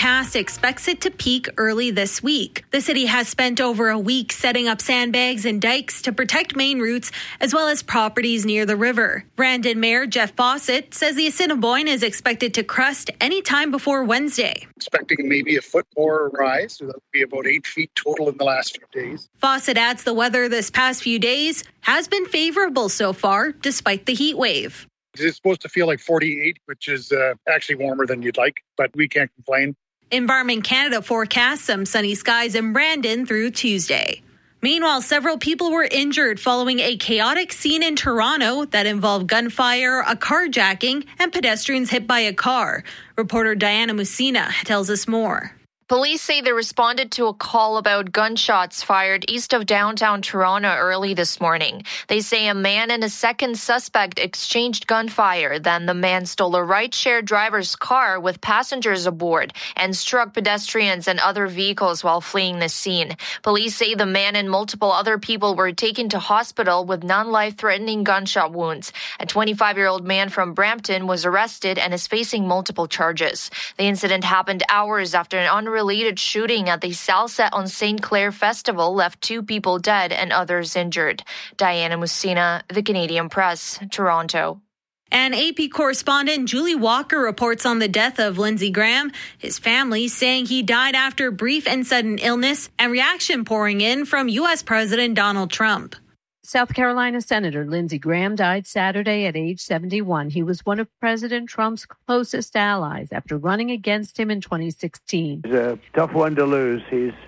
forecast expects it to peak early this week. The city has spent over a week setting up sandbags and dikes to protect main routes as well as properties near the river. Brandon Mayor Jeff Fawcett says the Assiniboine is expected to crest anytime before Wednesday. Expecting maybe a foot more rise, so that would be about 8 feet total in the last few days. Fawcett adds the weather this past few days has been favorable so far, despite the heat wave. It's supposed to feel like 48, which is actually warmer than you'd like, but we can't complain. Environment Canada forecasts some sunny skies in Brandon through Tuesday. Meanwhile, several people were injured following a chaotic scene in Toronto that involved gunfire, a carjacking, and pedestrians hit by a car. Reporter Diana Musina tells us more. Police say they responded to a call about gunshots fired east of downtown Toronto early this morning. They say a man and a second suspect exchanged gunfire. Then the man stole a rideshare driver's car with passengers aboard and struck pedestrians and other vehicles while fleeing the scene. Police say the man and multiple other people were taken to hospital with non-life-threatening gunshot wounds. A 25-year-old man from Brampton was arrested and is facing multiple charges. The incident happened hours after an unrelated shooting at the Salsa on St. Clair Festival left 2 people dead and others injured. Diana Musina, The Canadian Press, Toronto. And AP correspondent Julie Walker reports on the death of Lindsey Graham, his family saying he died after brief and sudden illness, and reaction pouring in from U.S. President Donald Trump. South Carolina Senator Lindsey Graham died Saturday at age 71. He was one of President Trump's closest allies after running against him in 2016. It was a tough one to lose.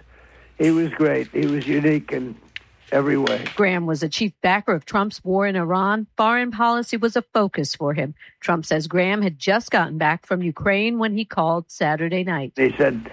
He was great. He was unique in every way. Graham was a chief backer of Trump's war in Iran. Foreign policy was a focus for him. Trump says Graham had just gotten back from Ukraine when he called Saturday night. He said,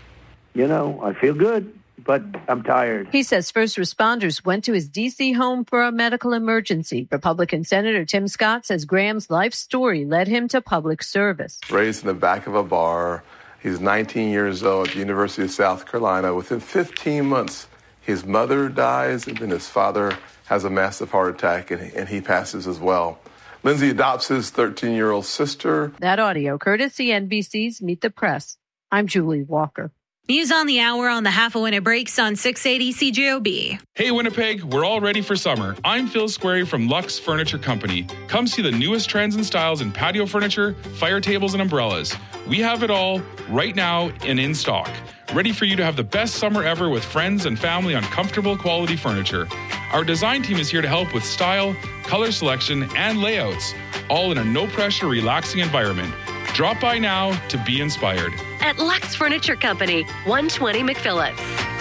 I feel good, but I'm tired. He says first responders went to his D.C. home for a medical emergency. Republican Senator Tim Scott says Graham's life story led him to public service. Raised in the back of a bar. He's 19 years old at the University of South Carolina. Within 15 months, his mother dies, and then his father has a massive heart attack, and he passes as well. Lindsey adopts his 13-year-old sister. That audio, courtesy NBC's Meet the Press. I'm Julie Walker. News on the hour on the half a when it breaks on 680 CJOB. Hey Winnipeg, we're all ready for summer. I'm Phil Squarey from Lux Furniture Company. Come see the newest trends and styles in patio furniture, fire tables, and umbrellas. We have it all right now and in stock. Ready for you to have the best summer ever with friends and family on comfortable quality furniture. Our design team is here to help with style, color selection, and layouts, all in a no-pressure, relaxing environment. Drop by now to be inspired. At Lux Furniture Company, 120 McPhillips.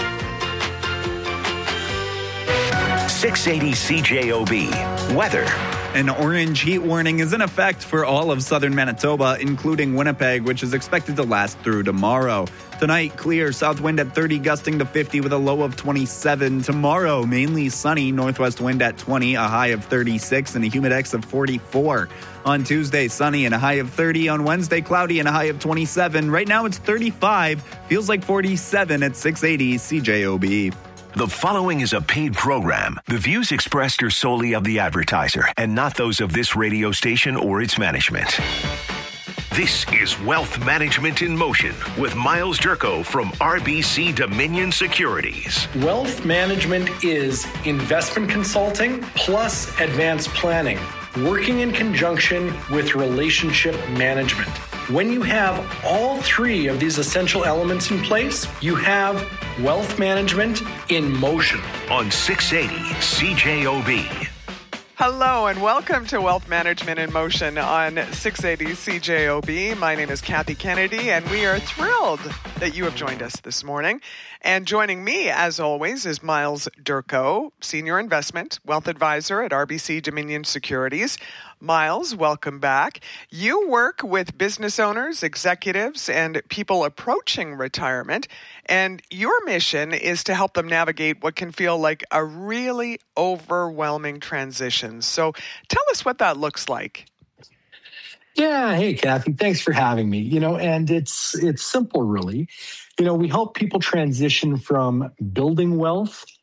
680 CJOB. Weather. An orange heat warning is in effect for all of southern Manitoba, including Winnipeg, which is expected to last through tomorrow. Tonight, clear, south wind at 30, gusting to 50 with a low of 27. Tomorrow, mainly sunny, northwest wind at 20, a high of 36, and a humidex of 44. On Tuesday, sunny and a high of 30. On Wednesday, cloudy and a high of 27. Right now, it's 35. Feels like 47 at 680 CJOB. The following is a paid program. The views expressed are solely of the advertiser and not those of this radio station or its management. This is Wealth Management in Motion with Miles Durko from RBC Dominion Securities. Wealth management is investment consulting plus advanced planning, working in conjunction with relationship management. When you have all 3 of these essential elements in place, you have wealth management in motion. On 680 CJOB. Hello and welcome to Wealth Management in Motion on 680 CJOB. My name is Kathy Kennedy and we are thrilled that you have joined us this morning. And joining me, as always, is Miles Durko, Senior Investment Wealth Advisor at RBC Dominion Securities. Miles, welcome back. You work with business owners, executives, and people approaching retirement, and your mission is to help them navigate what can feel like a really overwhelming transition. So tell us what that looks like. Yeah. Hey, Kathy, thanks for having me. And it's simple, really. We help people transition from building wealth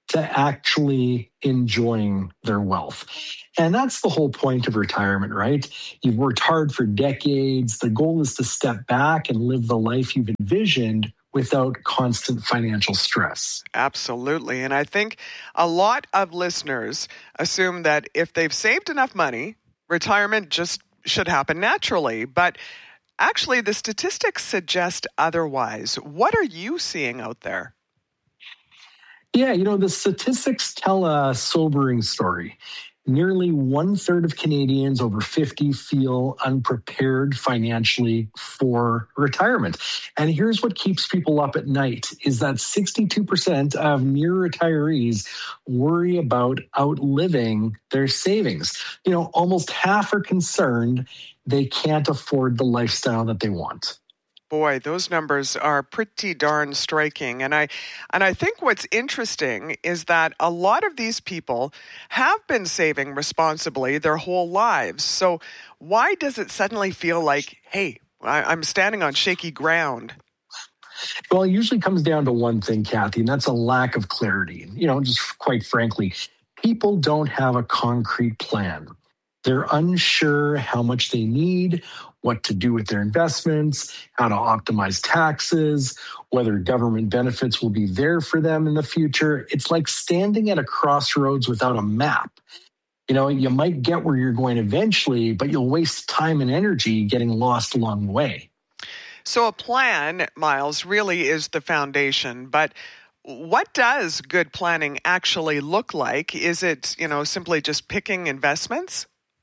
to actually enjoying their wealth. And that's the whole point of retirement, right? You've worked hard for decades. The goal is to step back and live the life you've envisioned without constant financial stress. Absolutely. And I think a lot of listeners assume that if they've saved enough money, retirement just should happen naturally. But actually, the statistics suggest otherwise. What are you seeing out there? Yeah, the statistics tell a sobering story. Nearly 1/3 of Canadians over 50 feel unprepared financially for retirement. And here's what keeps people up at night is that 62% of near retirees worry about outliving their savings. Almost half are concerned they can't afford the lifestyle that they want. Boy, those numbers are pretty darn striking. And I think what's interesting is that a lot of these people have been saving responsibly their whole lives. So why does it suddenly feel like, hey, I'm standing on shaky ground? Well, it usually comes down to one thing, Kathy, and that's a lack of clarity. Just quite frankly, people don't have a concrete plan. They're unsure how much they need, what to do with their investments, how to optimize taxes, whether government benefits will be there for them in the future. It's like standing at a crossroads without a map. You might get where you're going eventually, but you'll waste time and energy getting lost along the way. So a plan, Miles, really is the foundation. But what does good planning actually look like? Is it, simply just picking investments?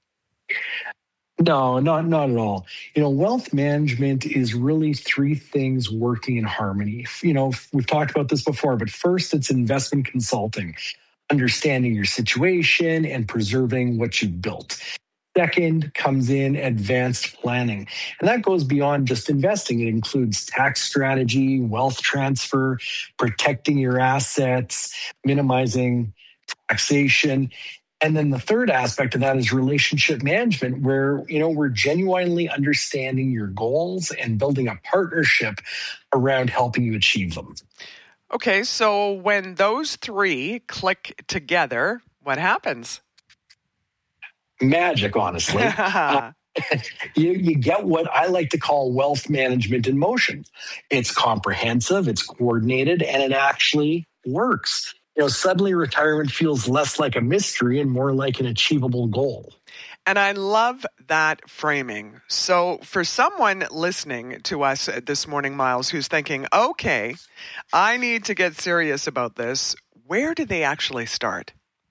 No, not at all. Wealth management is really three things working in harmony. We've talked about this before, but first it's investment consulting, understanding your situation and preserving what you've built. Second comes in advanced planning, and that goes beyond just investing. It includes tax strategy, wealth transfer, protecting your assets, minimizing taxation. And then the third aspect of that is relationship management, where, we're genuinely understanding your goals and building a partnership around helping you achieve them. Okay, so when those three click together, what happens? Magic, honestly. You get what I like to call wealth management in motion. It's comprehensive, it's coordinated, and it actually works. Suddenly retirement feels less like a mystery and more like an achievable goal. And I love that framing. So for someone listening to us this morning, Miles, who's thinking, okay, I need to get serious about this, where do they actually start?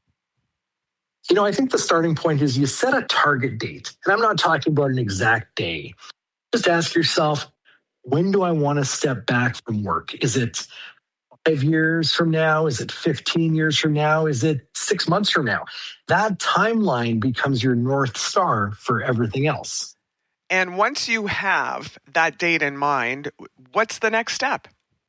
I think the starting point is you set a target date. And I'm not talking about an exact day. Just ask yourself, when do I want to step back from work? Is it 5 years from now? Is it 15 years from now? Is it 6 months from now? That timeline becomes your North Star for everything else. And once you have that date in mind, what's the next step?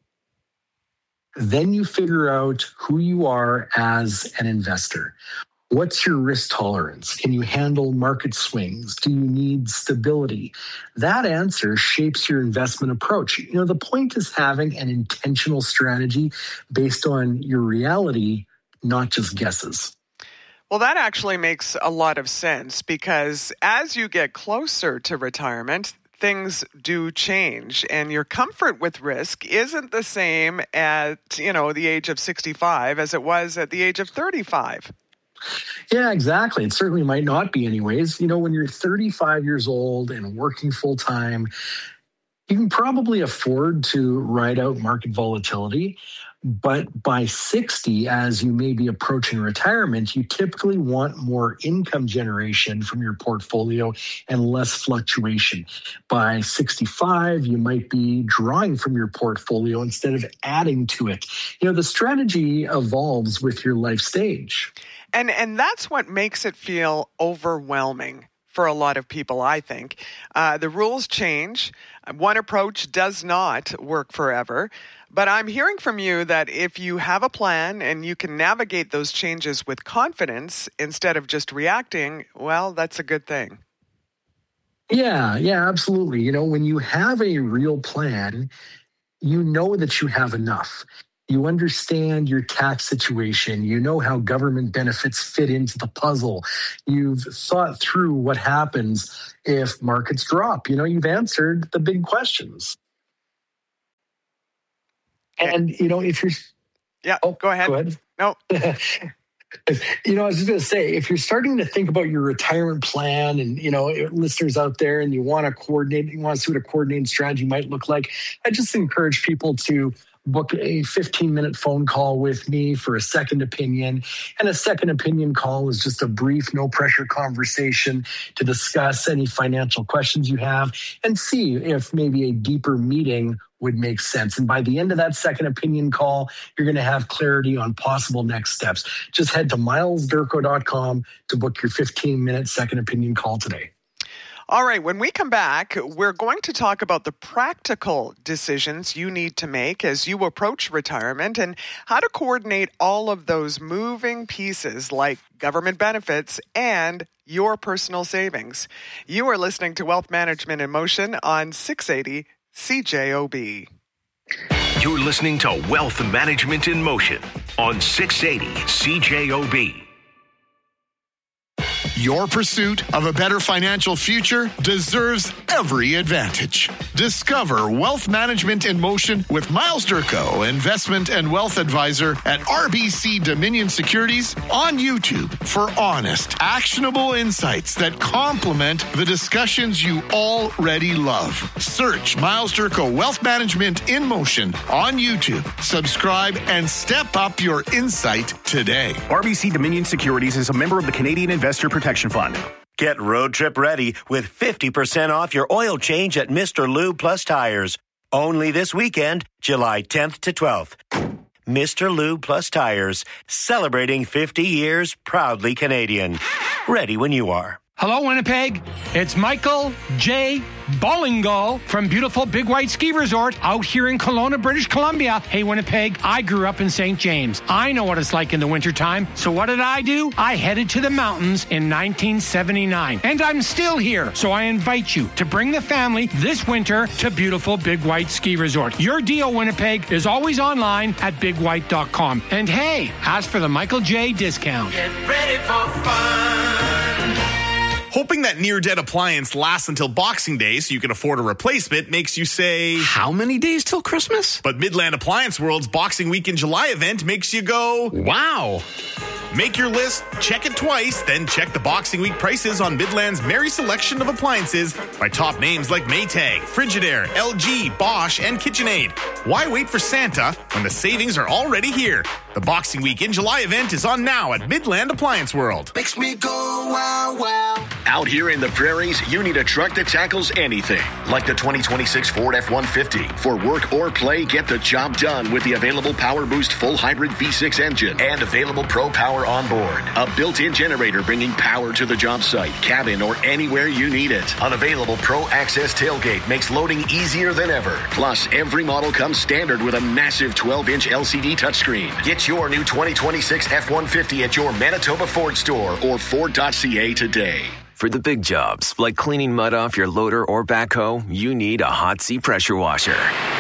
Then you figure out who you are as an investor. What's your risk tolerance? Can you handle market swings? Do you need stability? That answer shapes your investment approach. The point is having an intentional strategy based on your reality, not just guesses. Well, that actually makes a lot of sense because as you get closer to retirement, things do change and your comfort with risk isn't the same at, the age of 65 as it was at the age of 35. Yeah, exactly. It certainly might not be anyways. When you're 35 years old and working full time, you can probably afford to ride out market volatility. But by 60, as you may be approaching retirement, you typically want more income generation from your portfolio and less fluctuation. By 65, you might be drawing from your portfolio instead of adding to it. The strategy evolves with your life stage. And that's what makes it feel overwhelming for a lot of people, I think. The rules change. One approach does not work forever. But I'm hearing from you that if you have a plan and you can navigate those changes with confidence instead of just reacting, well, that's a good thing. Yeah, absolutely. When you have a real plan, you know that you have enough. You understand your tax situation. You know how government benefits fit into the puzzle. You've thought through what happens if markets drop. You've answered the big questions. And, if you're... Yeah, go ahead. Go ahead. No. I was just going to say, if you're starting to think about your retirement plan and, listeners out there and you want to see what a coordinated strategy might look like, I just encourage people to book a 15-minute phone call with me for a second opinion. And a second opinion call is just a brief, no-pressure conversation to discuss any financial questions you have and see if maybe a deeper meeting would make sense. And by the end of that second opinion call, you're going to have clarity on possible next steps. Just head to milesdurko.com to book your 15-minute second opinion call today. All right, when we come back, we're going to talk about the practical decisions you need to make as you approach retirement and how to coordinate all of those moving pieces like government benefits and your personal savings. You are listening to Wealth Management in Motion on 680 CJOB. You're listening to Wealth Management in Motion on 680 CJOB. Your pursuit of a better financial future deserves every advantage. Discover Wealth Management in Motion with Miles Durko, investment and wealth advisor at RBC Dominion Securities on YouTube for honest, actionable insights that complement the discussions you already love. Search Miles Durko Wealth Management in Motion on YouTube. Subscribe and step up your insight today. RBC Dominion Securities is a member of the Canadian Investor Protection Fund. Get road trip ready with 50% off your oil change at Mr. Lube Plus Tires. Only this weekend, July 10th to 12th. Mr. Lube Plus Tires, celebrating 50 years, proudly Canadian. Ready when you are. Hello, Winnipeg. It's Michael J. Bollingo from beautiful Big White Ski Resort out here in Kelowna, British Columbia. Hey, Winnipeg, I grew up in St. James. I know what it's like in the wintertime. So what did I do? I headed to the mountains in 1979. And I'm still here. So I invite you to bring the family this winter to beautiful Big White Ski Resort. Your deal, Winnipeg, is always online at bigwhite.com. And hey, ask for the Michael J. discount. Get ready for fun. Hoping that near-dead appliance lasts until Boxing Day so you can afford a replacement makes you say, how many days till Christmas? But Midland Appliance World's Boxing Week in July event makes you go, wow. Make your list, check it twice, then check the Boxing Week prices on Midland's merry selection of appliances by top names like Maytag, Frigidaire, LG, Bosch, and KitchenAid. Why wait for Santa when the savings are already here? The Boxing Week in July event is on now at Midland Appliance World. Makes me go wow, wow. Out here in the prairies, you need a truck that tackles anything, like the 2026 Ford F-150. For work or play, get the job done with the available Power Boost full hybrid V6 engine and available Pro Power on board. A built-in generator bringing power to the job site, cabin, or anywhere you need it. An available Pro Access tailgate makes loading easier than ever. Plus, every model comes standard with a massive 12-inch LCD touchscreen. Get your new 2026 F-150 at your Manitoba Ford store or Ford.ca today. For the big jobs, like cleaning mud off your loader or backhoe, you need a Hotsy pressure washer.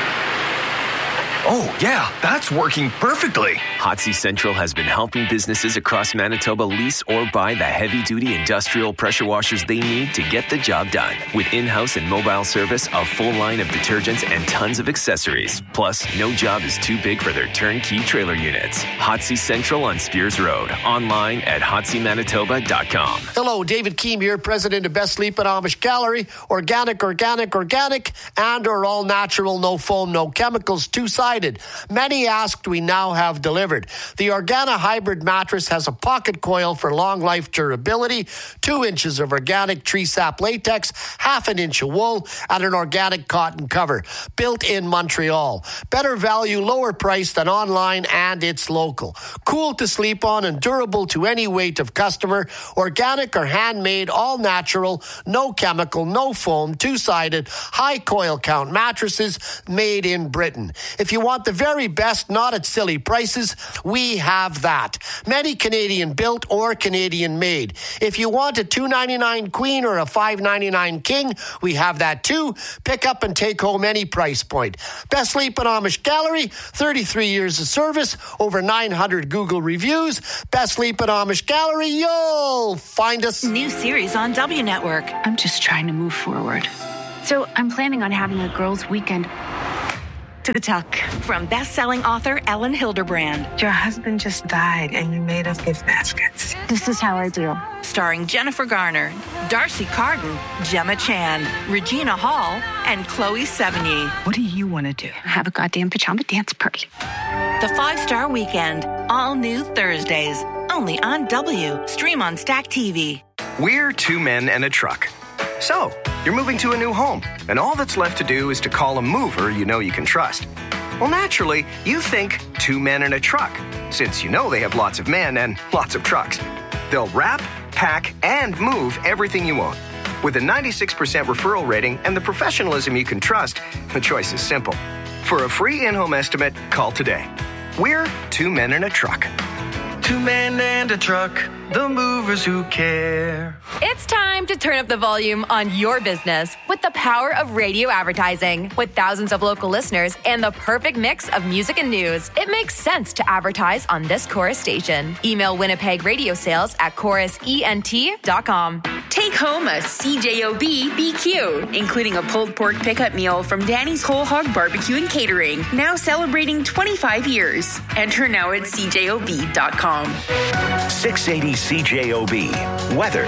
Oh, yeah, that's working perfectly. Hotsy Central has been helping businesses across Manitoba lease or buy the heavy-duty industrial pressure washers they need to get the job done. With in-house and mobile service, a full line of detergents, and tons of accessories. Plus, no job is too big for their turnkey trailer units. Hotsy Central on Spears Road. Online at hotsymanitoba.com. Hello, David Keem here, president of Best Sleep and Amish Gallery. Organic, and are all natural, no foam, no chemicals, two-sided. Many asked, we now have delivered. The Organa Hybrid mattress has a pocket coil for long life durability, 2 inches of organic tree sap latex, half an inch of wool, and an organic cotton cover. Built in Montreal. Better value, lower price than online, and it's local. Cool to sleep on and durable to any weight of customer. Organic or handmade, all natural, no chemical, no foam, two-sided, high coil count mattresses made in Britain. If you want the very best, not at silly prices, we have that. Many Canadian built or Canadian made. If you want a $2.99 queen or a $5.99 king, we have that too. Pick up and take home any price point. Best Sleep in Amish Gallery, 33 years of service, over 900 Google reviews. Best Sleep in Amish Gallery, you'll find us. New series on W Network. I'm just trying to move forward. So I'm planning on having a girls' weekend to the tuck. From best-selling author Ellen Hilderbrand. Your husband just died and you made us gift baskets. This is how I do. Starring Jennifer Garner, Darcy Carden, Gemma Chan, Regina Hall, and Chloe Sevigny. What do you want to do? Have a goddamn pajama dance party. The 5-Star Weekend. All new Thursdays. Only on W. Stream on Stack TV. We're two men and a truck. So, you're moving to a new home, and all that's left to do is to call a mover you know you can trust. Well, naturally, you think two men and a truck, since you know they have lots of men and lots of trucks. They'll wrap, pack, and move everything you own. With a 96% referral rating and the professionalism you can trust, the choice is simple. For a free in-home estimate, call today. We're two men and a truck. Two men and a truck, the movers who care. It's time to turn up the volume on your business with the power of radio advertising. With thousands of local listeners and the perfect mix of music and news, it makes sense to advertise on this Chorus station. Email Winnipeg Radio Sales at chorusent.com. Take home a CJOB BQ, including a pulled pork pickup meal from Danny's Whole Hog Barbecue and Catering, now celebrating 25 years. Enter now at CJOB.com. 680 CJOB. Weather.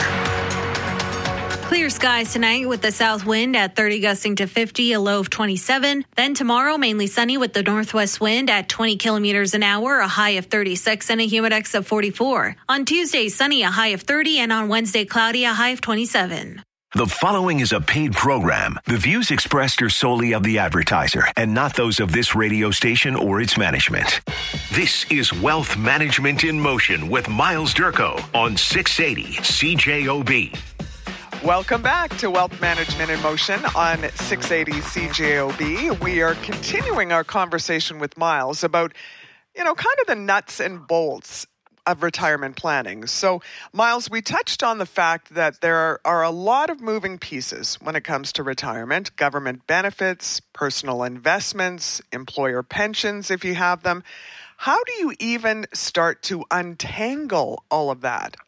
Clear skies tonight with the south wind at 30 gusting to 50, a low of 27. Then tomorrow, mainly sunny with the northwest wind at 20 kilometers an hour, a high of 36 and a humidex of 44. On Tuesday, sunny, a high of 30, and on Wednesday, cloudy, a high of 27. The following is a paid program. The views expressed are solely of the advertiser and not those of this radio station or its management. This is Wealth Management in Motion with Miles Durko on 680 CJOB. Welcome back to Wealth Management in Motion on 680 CJOB. We are continuing our conversation with Miles about, kind of the nuts and bolts of retirement planning. So, Miles, we touched on the fact that there are a lot of moving pieces when it comes to retirement: government benefits, personal investments, employer pensions if you have them. How do you even start to untangle all of that?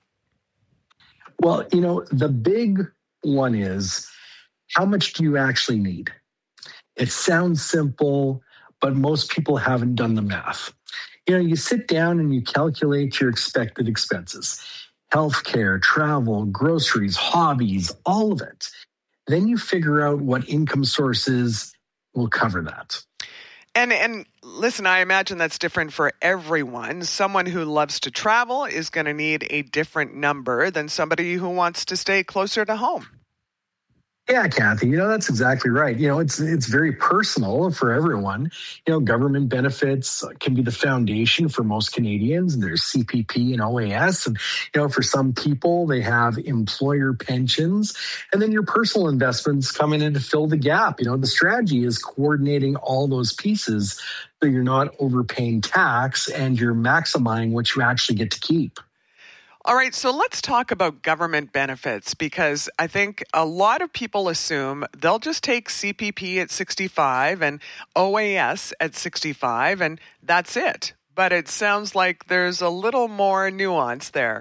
Well, the big one is, how much do you actually need? It sounds simple, but most people haven't done the math. You sit down and you calculate your expected expenses: healthcare, travel, groceries, hobbies, all of it. Then you figure out what income sources will cover that. And listen, I imagine that's different for everyone. Someone who loves to travel is going to need a different number than somebody who wants to stay closer to home. Yeah, Kathy, that's exactly right. It's very personal for everyone. Government benefits can be the foundation for most Canadians, and there's CPP and OAS. And, for some people, they have employer pensions. And then your personal investments come in to fill the gap. The strategy is coordinating all those pieces so you're not overpaying tax and you're maximizing what you actually get to keep. All right, so let's talk about government benefits, because I think a lot of people assume they'll just take CPP at 65 and OAS at 65, and that's it. But it sounds like there's a little more nuance there.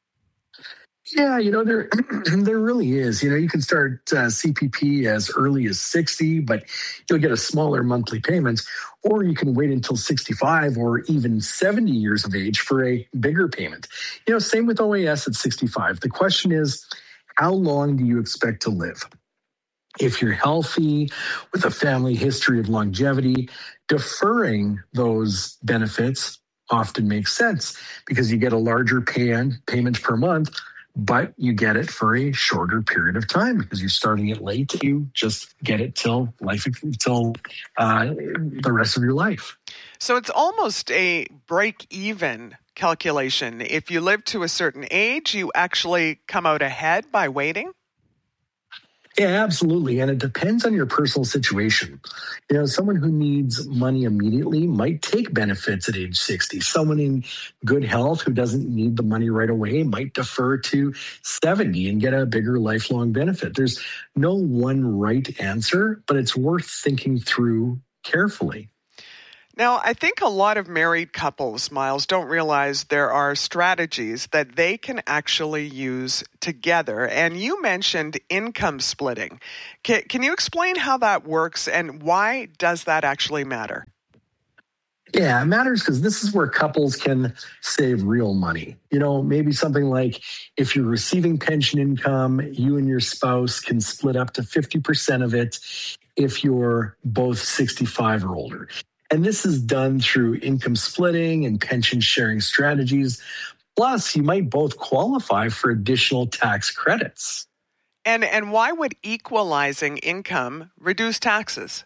Yeah, there really is. You can start CPP as early as 60, but you'll get a smaller monthly payment, or you can wait until 65 or even 70 years of age for a bigger payment. Same with OAS at 65. The question is, how long do you expect to live? If you're healthy, with a family history of longevity, deferring those benefits often makes sense because you get a larger payment per month, but you get it for a shorter period of time because you're starting it late. You just get it till the rest of your life. So it's almost a break-even calculation. If you live to a certain age, you actually come out ahead by waiting? Yeah, absolutely. And it depends on your personal situation. Someone who needs money immediately might take benefits at age 60. Someone in good health who doesn't need the money right away might defer to 70 and get a bigger lifelong benefit. There's no one right answer, but it's worth thinking through carefully. Now, I think a lot of married couples, Miles, don't realize there are strategies that they can actually use together. And you mentioned income splitting. Can you explain how that works and why does that actually matter? Yeah, it matters because this is where couples can save real money. Maybe something like if you're receiving pension income, you and your spouse can split up to 50% of it if you're both 65 or older. And this is done through income splitting and pension sharing strategies. Plus, you might both qualify for additional tax credits. And why would equalizing income reduce taxes?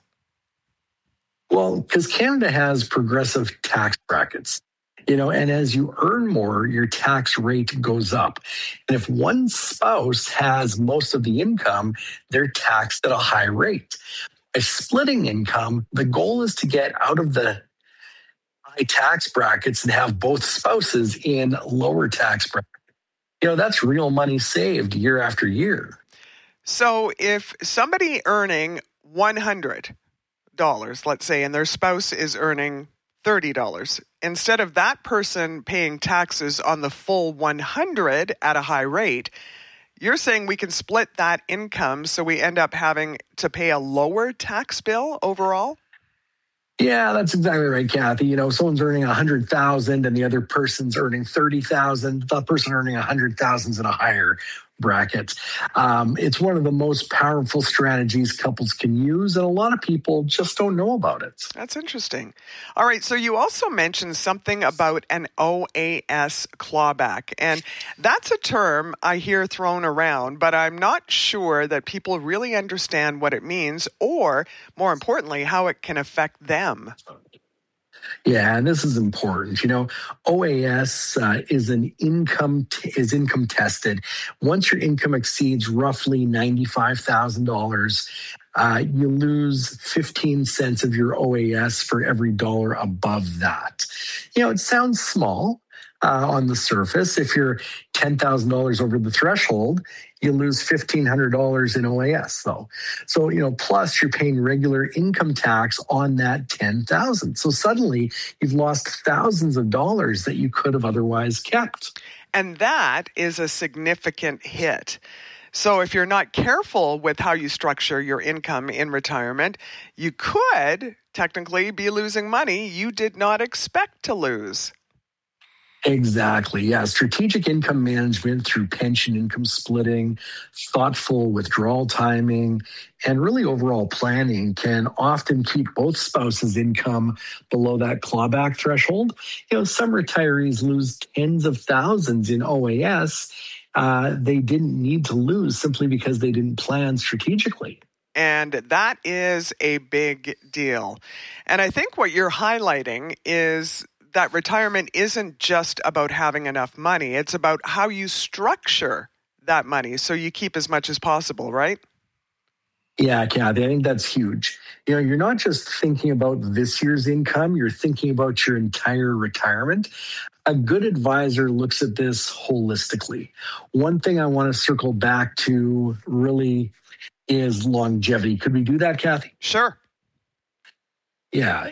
Well, because Canada has progressive tax brackets. And as you earn more, your tax rate goes up. And if one spouse has most of the income, they're taxed at a high rate. By splitting income, the goal is to get out of the high tax brackets and have both spouses in lower tax brackets. That's real money saved year after year. So if somebody earning $100, let's say, and their spouse is earning $30, instead of that person paying taxes on the full $100 at a high rate, you're saying we can split that income so we end up having to pay a lower tax bill overall? Yeah, that's exactly right, Kathy. Someone's earning $100,000 and the other person's earning $30,000. The person earning $100,000 is in a higher bracket. It's one of the most powerful strategies couples can use, and a lot of people just don't know about it. That's interesting. All right, so you also mentioned something about an OAS clawback, and that's a term I hear thrown around, but I'm not sure that people really understand what it means or, more importantly, how it can affect them. Yeah, and this is important. OAS is income tested. Once your income exceeds roughly $95,000, you lose 15 cents of your OAS for every dollar above that. It sounds small on the surface. If you're $10,000 over the threshold, you lose $1,500 in OAS, though. So, plus you're paying regular income tax on that $10,000. So suddenly you've lost thousands of dollars that you could have otherwise kept. And that is a significant hit. So if you're not careful with how you structure your income in retirement, you could technically be losing money you did not expect to lose. Exactly. Yeah. Strategic income management through pension income splitting, thoughtful withdrawal timing, and really overall planning can often keep both spouses' income below that clawback threshold. Some retirees lose tens of thousands in OAS. They didn't need to lose simply because they didn't plan strategically. And that is a big deal. And I think what you're highlighting is that retirement isn't just about having enough money. It's about how you structure that money so you keep as much as possible, right? Yeah, Kathy, I think that's huge. You're not just thinking about this year's income, you're thinking about your entire retirement. A good advisor looks at this holistically. One thing I want to circle back to really is longevity. Could we do that, Kathy? Sure. Yeah,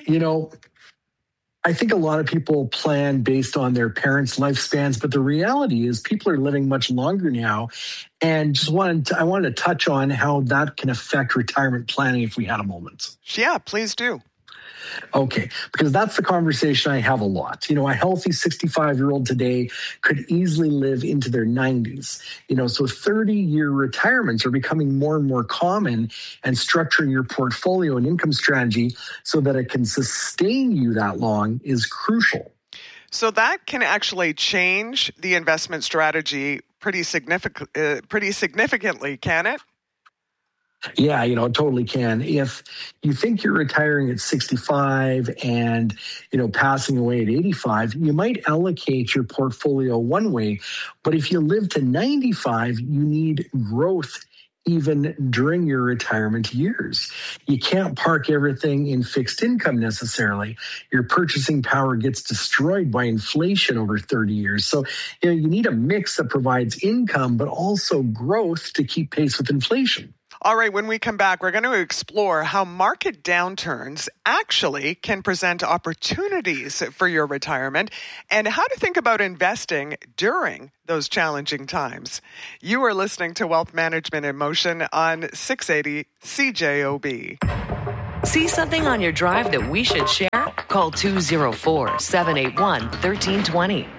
I think a lot of people plan based on their parents' lifespans, but the reality is people are living much longer now. And I wanted to touch on how that can affect retirement planning if we had a moment. Yeah, please do. Okay, because that's the conversation I have a lot. A healthy 65-year-old today could easily live into their 90s. So 30-year retirements are becoming more and more common, and structuring your portfolio and income strategy so that it can sustain you that long is crucial. So that can actually change the investment strategy pretty significantly, can it? Yeah, it totally can. If you think you're retiring at 65 and, passing away at 85, you might allocate your portfolio one way. But if you live to 95, you need growth even during your retirement years. You can't park everything in fixed income necessarily. Your purchasing power gets destroyed by inflation over 30 years. So, you need a mix that provides income, but also growth to keep pace with inflation. All right, when we come back, we're going to explore how market downturns actually can present opportunities for your retirement and how to think about investing during those challenging times. You are listening to Wealth Management in Motion on 680 CJOB. See something on your drive that we should share? Call 204-781-1320.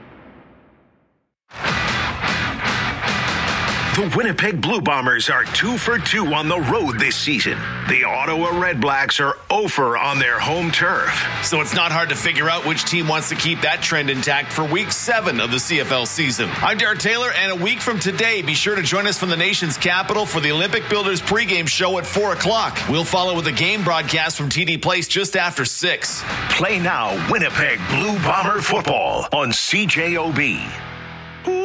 The Winnipeg Blue Bombers are 2 for 2 on the road this season. The Ottawa Red Blacks are 0 for on their home turf. So it's not hard to figure out which team wants to keep that trend intact for Week 7 of the CFL season. I'm Derek Taylor, and a week from today, be sure to join us from the nation's capital for the Olympic Builders pregame show at 4 o'clock. We'll follow with a game broadcast from TD Place just after 6. Play now Winnipeg Blue Bomber football on CJOB.